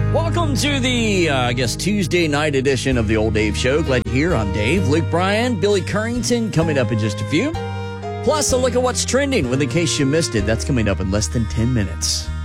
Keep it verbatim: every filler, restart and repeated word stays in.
Welcome to the, uh, I guess, Tuesday night edition of the Old Dave Show. Glad you're here. I'm Dave. Luke Bryan, Billy Currington coming up in just a few. Plus, a look at what's trending with In Case You Missed It. That's coming up in less than ten minutes.